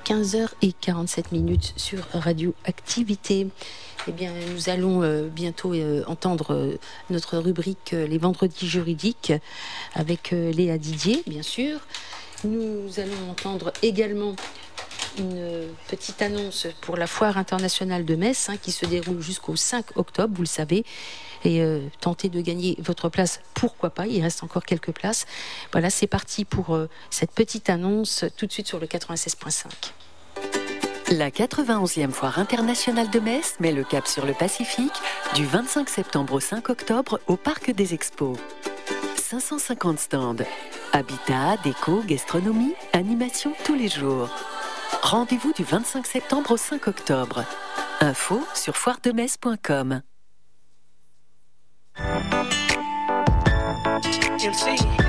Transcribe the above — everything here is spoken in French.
15h47 sur Radio Activité. Eh bien, nous allons bientôt entendre notre rubrique Les Vendredis Juridiques avec Léa Didier, bien sûr. Nous allons entendre également une petite annonce pour la Foire internationale de Metz qui se déroule jusqu'au 5 octobre, vous le savez. Et tenter de gagner votre place, pourquoi pas, il reste encore quelques places. Voilà, c'est parti pour cette petite annonce tout de suite sur le 96.5. La 91e Foire internationale de Metz met le cap sur le Pacifique du 25 septembre au 5 octobre au Parc des Expos. 550 stands, habitat, déco, gastronomie, animation tous les jours. Rendez-vous du 25 septembre au 5 octobre. Info sur foiredemetz.com. You'll see.